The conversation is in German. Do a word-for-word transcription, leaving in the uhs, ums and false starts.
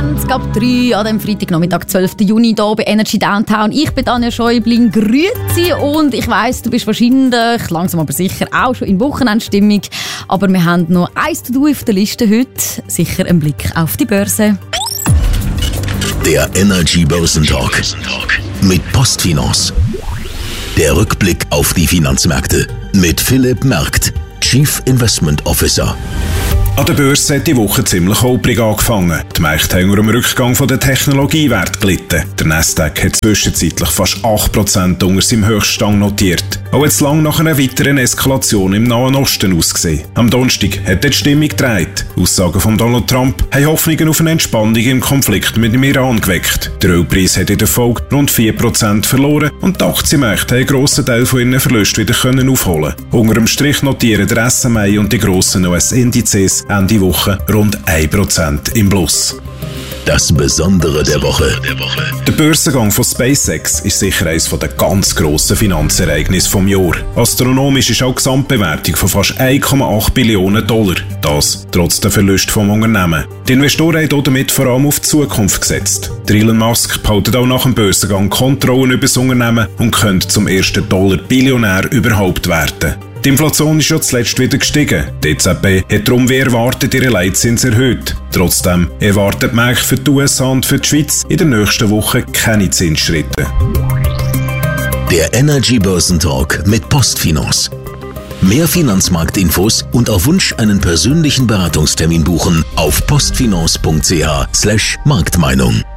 zwanzig ab drei an dem Freitagnachmittag, zwölften Juni, hier bei Energy Downtown. Ich bin Anja Schäubling, grüezi, und ich weiss, du bist wahrscheinlich langsam aber sicher auch schon in Wochenendstimmung. Aber wir haben noch eins zu tun auf der Liste heute, sicher ein Blick auf die Börse. Der Energy Börsentalk mit Postfinance. Der Rückblick auf die Finanzmärkte mit Philipp Merkt, Chief Investment Officer. An der Börse hat die Woche ziemlich holprig angefangen. Die Märkte haben unter dem Rückgang von der Technologiewerte gelitten. Der Nasdaq hat zwischenzeitlich fast acht Prozent unter seinem Höchststand notiert. Auch jetzt lang nach einer weiteren Eskalation im Nahen Osten ausgesehen. Am Donnerstag hat die Stimmung gedreht. Aussagen von Donald Trump haben Hoffnungen auf eine Entspannung im Konflikt mit dem Iran geweckt. Der Ölpreis hat in der Folge rund vier Prozent verloren und die Aktienmärkte haben einen grossen Teil von ihren Verlusten wieder können aufholen. Unter dem Strich notieren der S M I und die grossen U S-Indizes Ende Woche rund ein Prozent im Plus. Das Besondere der Woche. Der Börsengang von SpaceX ist sicher eines der ganz grossen Finanzereignisse vom Jahr. Astronomisch ist auch die Gesamtbewertung von fast eins Komma acht Billionen Dollar. Das trotz der Verluste vom Unternehmen. Die Investoren haben damit vor allem auf die Zukunft gesetzt. Der Elon Musk behaltet auch nach dem Börsengang Kontrollen über das Unternehmen und könnte zum ersten Dollar-Billionär überhaupt werden. Die Inflation ist ja zuletzt wieder gestiegen. Die E Z B hat darum wie erwartet ihren Leitzins erhöht. Trotzdem erwartet die Märkte für die U S A und für die Schweiz in der nächsten Woche keine Zinsschritte. Der Energy Börsentalk mit Postfinance. Mehr Finanzmarktinfos und auf Wunsch einen persönlichen Beratungstermin buchen auf postfinance punkt c h slash Marktmeinung.